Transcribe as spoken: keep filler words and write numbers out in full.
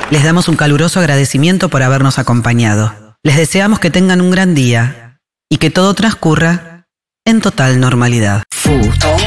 Les damos un caluroso agradecimiento por habernos acompañado. Les deseamos que tengan un gran día y que todo transcurra en total normalidad. Food.